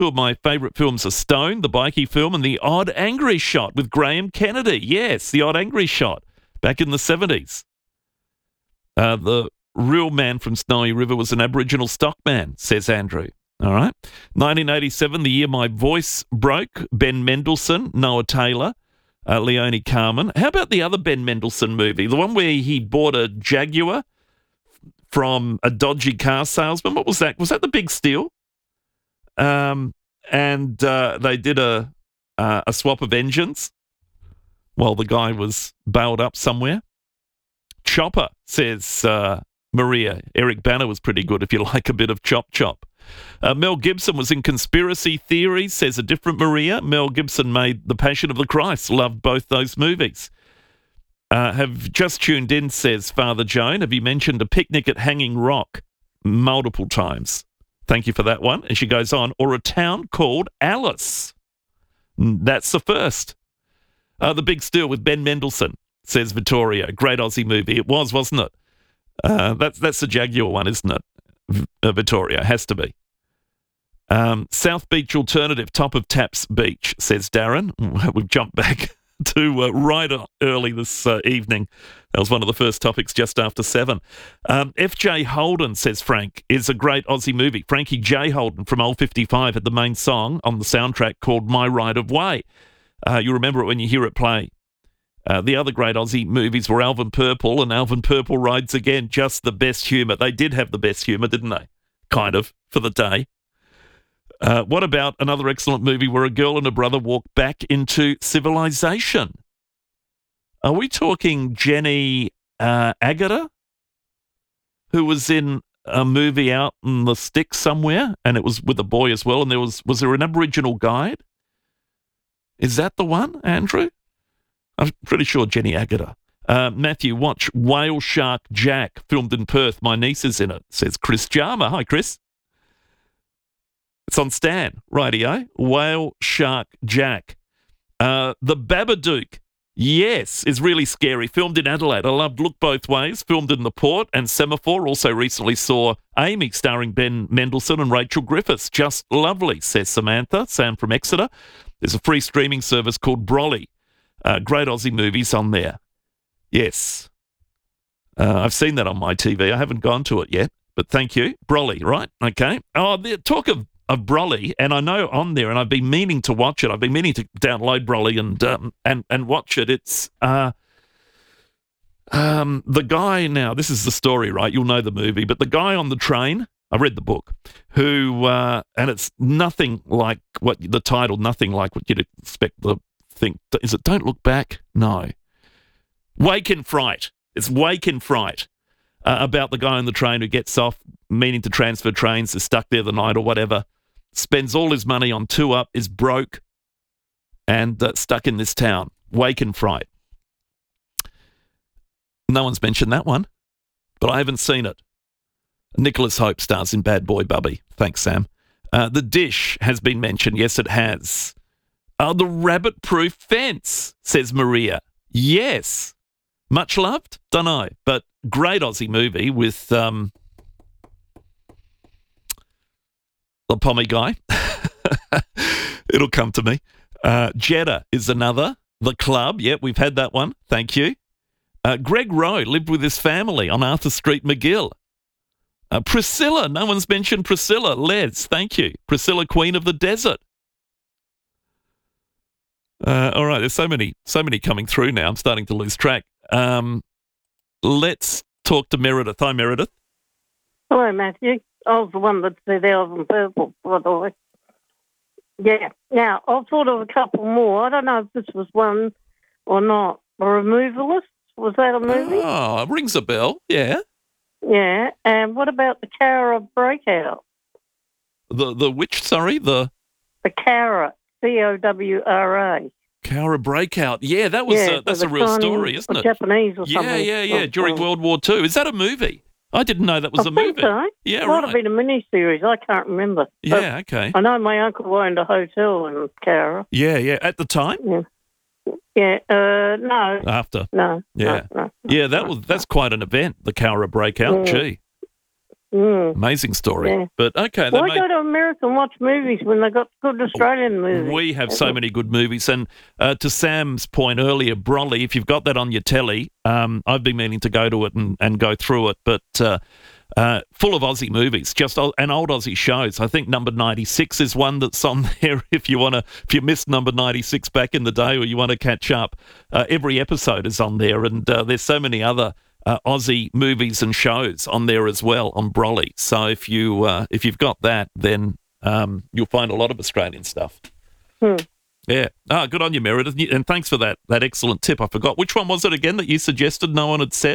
Two of my favourite films are Stone, the bikie film, and The Odd Angry Shot with Graham Kennedy. Yes, The Odd Angry Shot, back in the 70s. The real man from Snowy River was an Aboriginal stockman, says Andrew. All right. 1987, the year my voice broke, Ben Mendelsohn, Noah Taylor, Leonie Carmen. How about the other Ben Mendelsohn movie, the one where he bought a Jaguar from a dodgy car salesman? What was that? Was that The Big Steal? And they did a swap of engines while the guy was bailed up somewhere. Chopper, says Maria. Eric Banner was pretty good if you like a bit of chop. Mel Gibson was in Conspiracy Theories, says a different Maria. Mel Gibson made The Passion of the Christ. Loved both those movies. Have just tuned in, says Father Joan. Have you mentioned A Picnic at Hanging Rock multiple times? Thank you for that one. And she goes on, or A Town Called Alice. That's the first. The Big Steal with Ben Mendelsohn, says Vittorio. Great Aussie movie. It was, wasn't it? That's the Jaguar one, isn't it? Vittorio, has to be. South Beach Alternative, Top of Taps Beach, says Darren. We've jumped back to right early this evening. That was one of the first topics just after 7. F.J. Holden, says Frank, is a great Aussie movie. Frankie J. Holden from Old 55 had the main song on the soundtrack called My Right of Way. You remember it when you hear it play. The other great Aussie movies were Alvin Purple and Alvin Purple Rides Again. Just the best humour. They did have the best humour, didn't they? Kind of, for the day. What about another excellent movie where a girl and a brother walk back into civilization? Are we talking Jenny Agata, who was in a movie out in the sticks somewhere, and it was with a boy as well, and was there an Aboriginal guide? Is that the one, Andrew? I'm pretty sure Jenny Agata. Matthew, watch Whale Shark Jack, filmed in Perth. My niece is in it, says Chris Jarmer. Hi, Chris. It's on Stan. Rightio. Whale Shark Jack. The Babadook, yes, is really scary. Filmed in Adelaide. I loved Look Both Ways, filmed in the Port, and Semaphore. Also recently saw Amy, starring Ben Mendelsohn and Rachel Griffiths. Just lovely, says Samantha. Sam from Exeter. There's a free streaming service called Brolly. Great Aussie movies on there. Yes. I've seen that on my TV. I haven't gone to it yet, but thank you. Brolly, right? Okay. Oh, the talk of Brolly, and I know on there, and I've been meaning to watch it. I've been meaning to download Brolly and watch it. It's the guy now, this is the story, right? You'll know the movie, but the guy on the train, I read the book, who, and it's nothing like nothing like what you'd expect the think. Is it Don't Look Back? No. Wake in Fright. It's Wake in Fright. About the guy on the train who gets off, meaning to transfer trains, is stuck there the night or whatever, spends all his money on tour, is broke, and stuck in this town. Wake in Fright. No one's mentioned that one, but I haven't seen it. Nicholas Hope stars in Bad Boy Bubby. Thanks, Sam. The Dish has been mentioned. Yes, it has. The Rabbit-Proof Fence, says Maria. Yes. Much loved? Dunno. But great Aussie movie with the Pommy guy. It'll come to me. Jeddah is another. The Club. Yep, we've had that one. Thank you. Greg Rowe lived with his family on Arthur Street, McGill. Priscilla. No one's mentioned Priscilla. Les, thank you. Priscilla, Queen of the Desert. All right, there's so many coming through now. I'm starting to lose track. Let's talk to Meredith. Hi, Meredith. Hello, Matthew. I was the one that said Alvin Purple, by the way. Yeah. Now, I've thought of a couple more. I don't know if this was one or not. The Removalists, was that a movie? Oh, it rings a bell, yeah. Yeah, and what about the Cowra Breakout? The which, sorry? The Cowra, C-O-W-R-A. Cowra Breakout. Yeah, that was that's a real story, isn't it? Japanese or something. Yeah. During World War II. Is that a movie? I didn't know that was a movie. So. Yeah, it might have been a mini-series. I can't remember. Yeah, okay. I know my uncle owned a hotel in Cowra. Yeah. At the time? Yeah. No. After? No. Yeah. No. Yeah, that's quite an event, the Cowra Breakout. Gee. Amazing story. Yeah. But okay, Why go to America and watch movies when they got good Australian movies? we have so many good movies. And to Sam's point earlier, Broly, if you've got that on your telly, I've been meaning to go to it and go through it, but full of Aussie movies, and old Aussie shows. I think number 96 is one that's on there if you missed number 96 back in the day or you want to catch up. Every episode is on there, and there's so many other Aussie movies and shows on there as well on Broly. So if you've got that, then you'll find a lot of Australian stuff. Yeah. Good on you, Meredith, and thanks for that excellent tip. I forgot which one was it again that you suggested no one had said.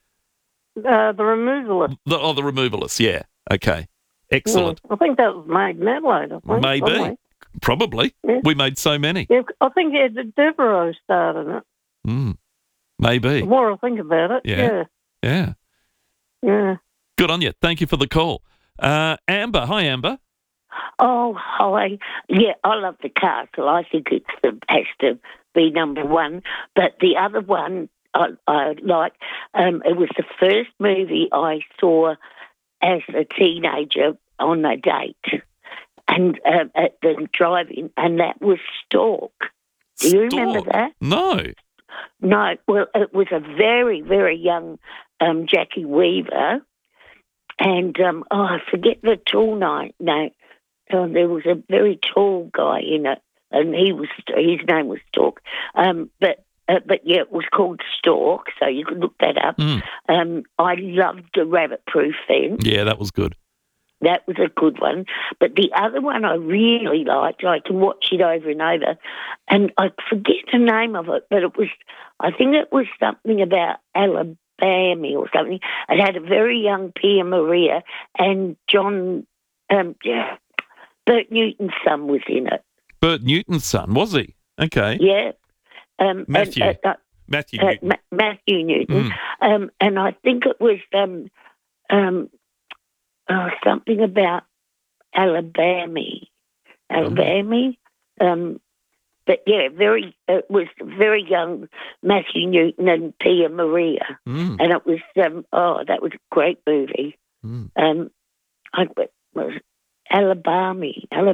The Removalist. The Removalist. Yeah. Okay. Excellent. I think that was made in Adelaide. I think, Maybe. somewhere. Probably. Yeah. We made so many. Yeah, I think Ed Devereaux starred in it. Maybe. The more I think about it, Yeah. Good on you. Thank you for the call. Amber. Hi, Amber. Oh, hi. Yeah, I love The Castle. I think it has to be number one. But the other one I like, it was the first movie I saw as a teenager on a date and at the drive-in, and that was Stork. Do you remember that? No. No, well, it was a very, very young Jackie Weaver, and I forget the tall name. No, there was a very tall guy in it, and his name was Stork. But yeah, it was called Stork, so you could look that up. I loved The Rabbit-Proof Fence. Yeah, that was good. That was a good one. But the other one I really liked, I can watch it over and over, and I forget the name of it, but I think it was something about Alabama or something. It had a very young Pia Maria, and Bert Newton's son was in it. Bert Newton's son, was he? Okay. Yeah. Matthew Newton. Matthew Newton. And I think it was something about Alabama. But yeah, it was very young Matthew Newton and Pia Maria. And it was, that was a great movie. It was Alabama?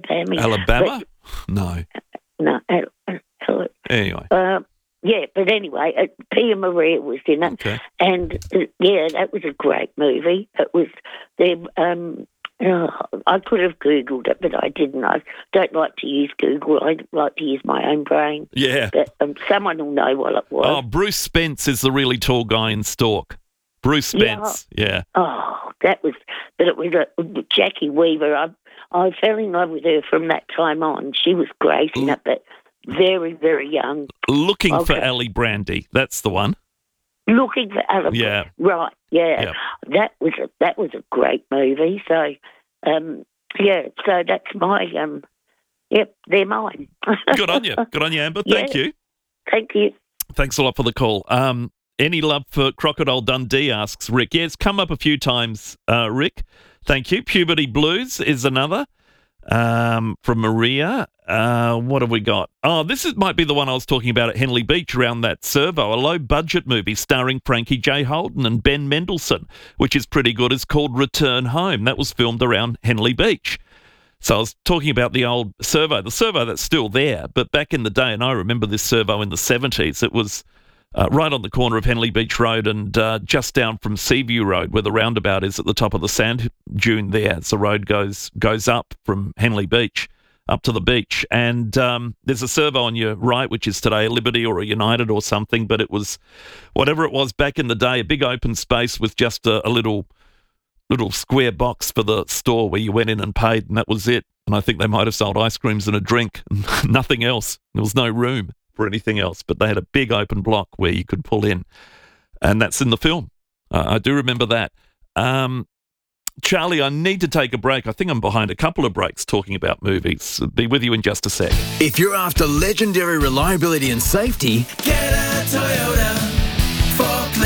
No. No. Anyway. Yeah, but anyway, Pia Maria was in it. Okay. And, that was a great movie. It was I could have Googled it, but I didn't. I don't like to use Google. I like to use my own brain. Yeah. But someone will know what it was. Oh, Bruce Spence is the really tall guy in Stork. Bruce Spence, yeah. Oh, but it was Jackie Weaver. I fell in love with her from that time on. She was great in it, but very, very young. Looking for Ali Brandy. That's the one. Looking for Ali Brandy. Yeah. Right, yeah. That was a great movie. So, so that's my, they're mine. Good on you. Good on you, Amber. Thank you. Thank you. Thanks a lot for the call. Any love for Crocodile Dundee, asks Rick. Yeah, it's come up a few times, Rick. Thank you. Puberty Blues is another from Maria. What have we got? Oh, might be the one I was talking about at Henley Beach around that servo, a low-budget movie starring Frankie J. Holden and Ben Mendelsohn, which is pretty good. It's called Return Home. That was filmed around Henley Beach. So I was talking about the old servo, the servo that's still there, but back in the day, and I remember this servo in the 70s, it was right on the corner of Henley Beach Road and just down from Seaview Road, where the roundabout is at the top of the sand dune there. As the road goes up from Henley Beach up to the beach. And there's a servo on your right, which is today a Liberty or a United or something, but it was, whatever it was back in the day, a big open space with just a little square box for the store where you went in and paid, and that was it. And I think they might have sold ice creams and a drink and nothing else. There was no room for anything else, but they had a big open block where you could pull in, and that's in the film. I do remember that. Charlie, I need to take a break. I think I'm behind a couple of breaks talking about movies. Be with you in just a sec. If you're after legendary reliability and safety, get a Toyota forklift.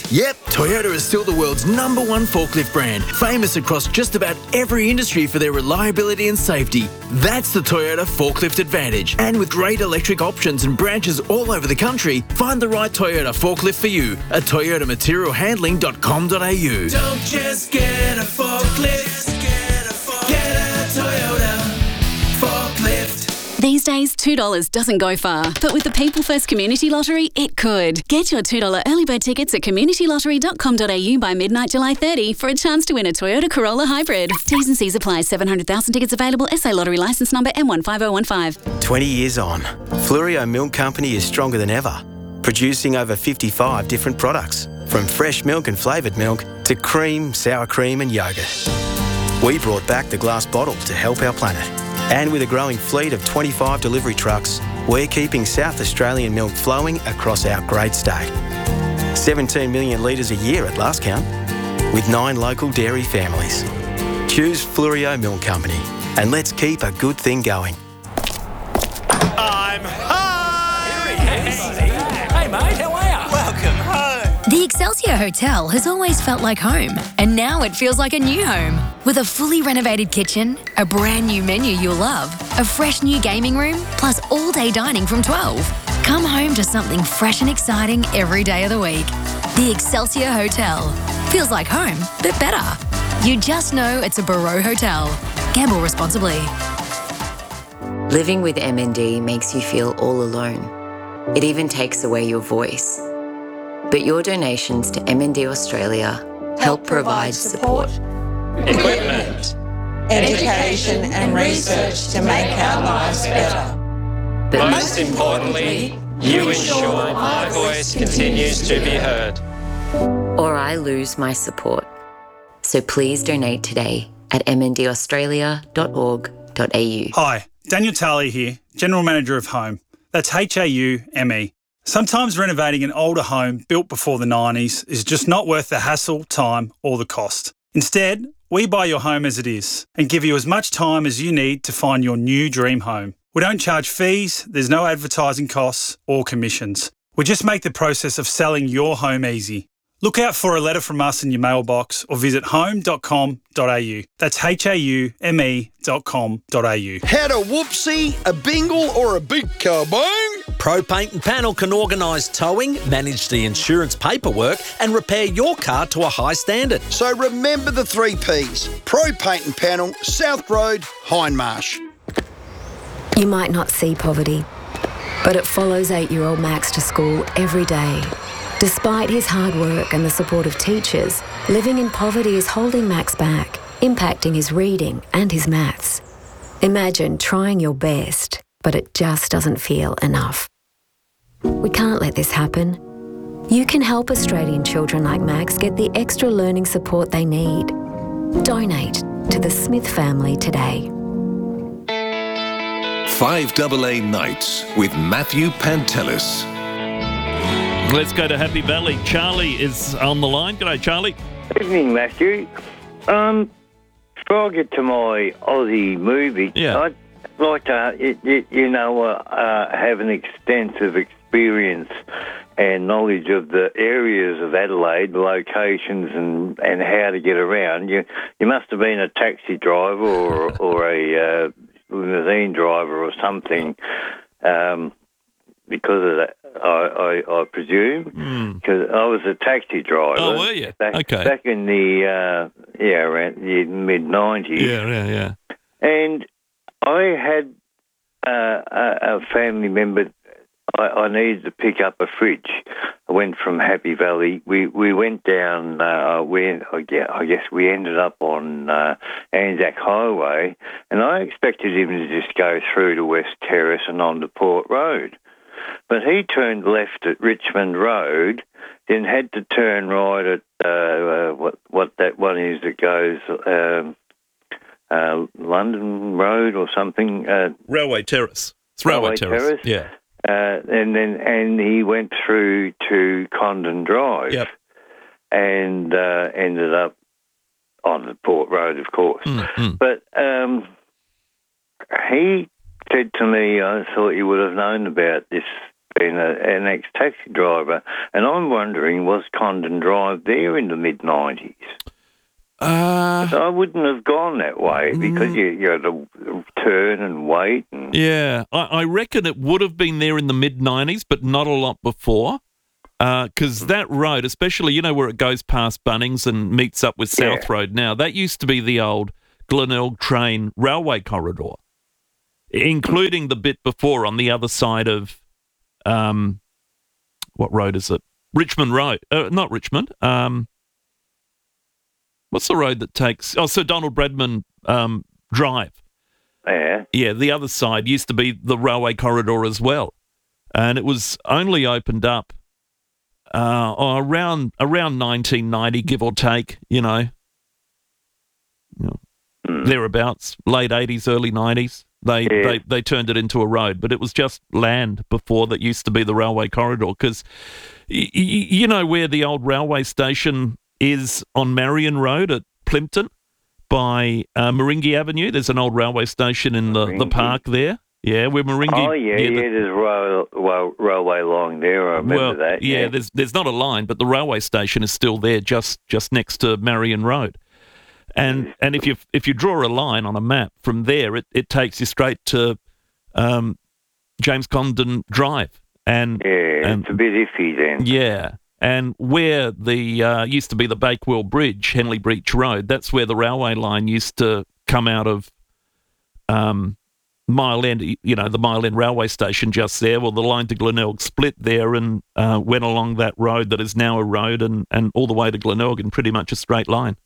Yep, Toyota is still the world's #1 forklift brand, famous across just about every industry for their reliability and safety. That's the Toyota Forklift Advantage. And with great electric options and branches all over the country, find the right Toyota forklift for you at toyotamaterialhandling.com.au. Don't just get a forklift, get a Toyota forklift. These days, $2 doesn't go far, but with the People First Community Lottery, it could. Get your $2 early bird tickets at communitylottery.com.au by midnight July 30 for a chance to win a Toyota Corolla Hybrid. T's and C's apply. 700,000 tickets available. SA Lottery licence number M15015. 20 years on, Fluorio Milk Company is stronger than ever, producing over 55 different products, from fresh milk and flavoured milk to cream, sour cream and yoghurt. We brought back the glass bottle to help our planet. And with a growing fleet of 25 delivery trucks, we're keeping South Australian milk flowing across our great state. 17 million litres a year at last count, with 9 local dairy families. Choose Fluorio Milk Company, and let's keep a good thing going. I'm home! Hey mate, how are you? Welcome home. The Excelsior Hotel has always felt like home, and now it feels like a new home. With a fully renovated kitchen, a brand new menu you'll love, a fresh new gaming room, plus all-day dining from 12. Come home to something fresh and exciting every day of the week. The Excelsior Hotel. Feels like home, but better. You just know it's a Barreau Hotel. Gamble responsibly. Living with MND makes you feel all alone. It even takes away your voice. But your donations to MND Australia help provide support, equipment, education and research to make our lives better. But most importantly, you ensure my voice continues to be heard. Or I lose my support. So please donate today at mndaustralia.org.au. Hi, Daniel Tarley here, General Manager of Home. That's HAUME. Sometimes renovating an older home built before the 90s is just not worth the hassle, time or the cost. Instead, we buy your home as it is and give you as much time as you need to find your new dream home. We don't charge fees, there's no advertising costs or commissions. We just make the process of selling your home easy. Look out for a letter from us in your mailbox or visit home.com.au. That's HAUME.com.au. Had a whoopsie, a bingle or a big kaboom? Pro Paint and Panel can organise towing, manage the insurance paperwork and repair your car to a high standard. So remember the 3 Ps. Pro Paint and Panel, South Road, Hindmarsh. You might not see poverty, but it follows 8-year-old Max to school every day. Despite his hard work and the support of teachers, living in poverty is holding Max back, impacting his reading and his maths. Imagine trying your best, but it just doesn't feel enough. We can't let this happen. You can help Australian children like Max get the extra learning support they need. Donate to the Smith family today. 5AA Nights with Matthew Pantelis. Let's go to Happy Valley. Charlie is on the line. G'day, Charlie. Evening, Matthew. Before I get to my Aussie movie, I'd like to, have an extensive experience and knowledge of the areas of Adelaide, the locations and how to get around. You must have been a taxi driver or a limousine driver or something. Because of that, I presume, because I was a taxi driver. Oh, were you? Back in the around the mid-90s. Yeah. And I had a family member. I needed to pick up a fridge. I went from Happy Valley. We went down. I guess we ended up on Anzac Highway, and I expected him to just go through to West Terrace and on to Port Road. But he turned left at Richmond Road, then had to turn right at what that one is that goes London Road or something. Railway Terrace. It's Railway Terrace. Yeah. And he went through to Condon Drive. Yep. And ended up on the Port Road, of course. Mm-hmm. But he said to me, I thought you would have known about this being an ex-taxi driver, and I'm wondering, was Condon Drive there in the mid-90s? I wouldn't have gone that way because you had to turn and wait. Yeah, I reckon it would have been there in the mid-90s, but not a lot before. Because that road, especially, where it goes past Bunnings and meets up with South Road now, that used to be the old Glenelg train railway corridor, including the bit before on the other side of, what road is it? Richmond Road. Not Richmond. What's the road that takes... Sir Donald Bradman Drive. Yeah. Yeah, the other side used to be the railway corridor as well. And it was only opened up around 1990, give or take, thereabouts, late 80s, early 90s. They turned it into a road, but it was just land before that used to be the railway corridor. Because you know where the old railway station is on Marion Road at Plimpton by Moringi Avenue. There's an old railway station in the park there. Yeah, where Moringi... Oh, there's a railway line there. I remember that. Yeah, there's not a line, but the railway station is still there just next to Marion Road. And if you draw a line on a map from there, it takes you straight to James Condon Drive. And it's a bit iffy then. Yeah, and where the used to be the Bakewell Bridge, Henley Breach Road, that's where the railway line used to come out of Mile End, the Mile End railway station just there. Well, the line to Glenelg split there and went along that road that is now a road and all the way to Glenelg in pretty much a straight line.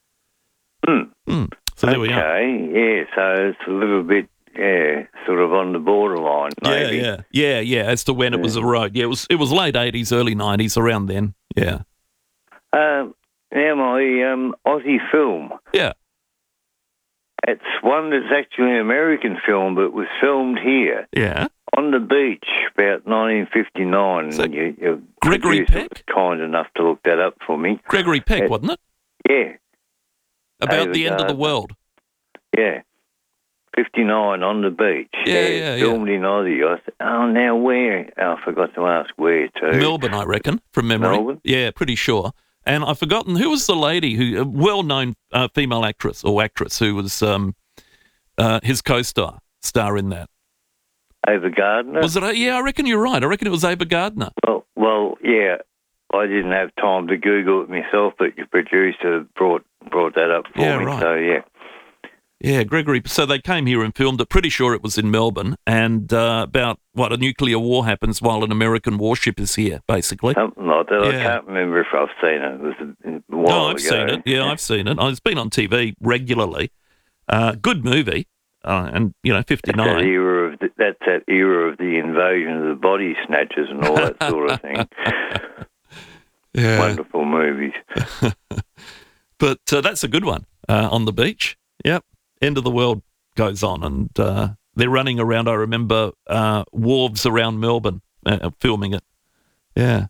So there we are. Okay, so it's a little bit, sort of on the borderline, maybe. Yeah, as to when it was a road. Yeah, it was late 80s, early 90s, around then, yeah. Now my Aussie film. Yeah. It's one that's actually an American film, but was filmed here. Yeah. On the beach, about 1959. So your Gregory Peck? Was kind enough to look that up for me. Gregory Peck, wasn't it? Yeah. About the end of the world. Yeah. 59 on the beach. Yeah. Filmed in Aussie. I said, now where? I forgot to ask where too. Melbourne, I reckon, from memory. Melbourne? Yeah, pretty sure. And I've forgotten, who was the lady, a well-known female actress who was his co-star in that? Ava Gardner? Was it? Yeah, I reckon you're right. I reckon it was Ava Gardner. Well, yeah. I didn't have time to Google it myself, but your producer brought that up for me. Right. So, yeah. Yeah, Gregory. So they came here and filmed it. Pretty sure it was in Melbourne. And about, a nuclear war happens while an American warship is here, basically. Something like that. Yeah. I can't remember if I've seen it. It was a while ago. I've seen it. Yeah, I've seen it. It's been on TV regularly. Good movie. And, 59. That's that era of the invasion of the body snatchers and all that sort of thing. Yeah. Wonderful movies. But that's a good one. On the beach. Yep. End of the world goes on, and they're running around. I remember wharves around Melbourne filming it. Yeah.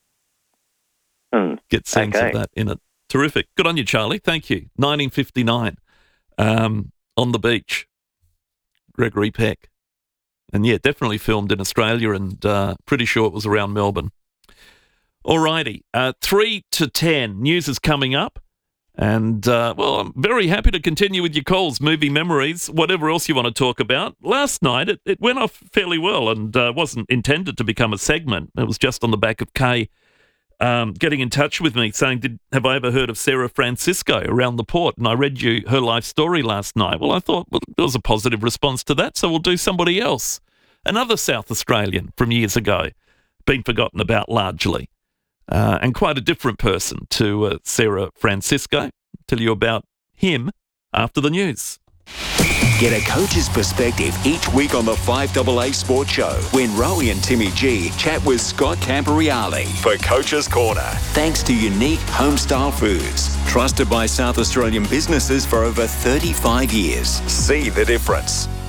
Get scenes of that in it. Terrific. Good on you, Charlie. Thank you. 1959 on the beach. Gregory Peck. And yeah, definitely filmed in Australia, and pretty sure it was around Melbourne. Alrighty. 3 to 10. News is coming up. And, I'm very happy to continue with your calls, movie memories, whatever else you want to talk about. Last night, it went off fairly well and wasn't intended to become a segment. It was just on the back of Kay getting in touch with me saying, have I ever heard of Sarah Francisco around the port? And I read you her life story last night. Well, I thought there was a positive response to that, so we'll do somebody else. Another South Australian from years ago, been forgotten about largely. And quite a different person to Sarah Francisco. Tell you about him after the news. Get a coach's perspective each week on the 5AA Sports Show when Rowie and Timmy G chat with Scott Camporeale for Coach's Corner. Thanks to Unique Homestyle Foods, trusted by South Australian businesses for over 35 years. See the difference.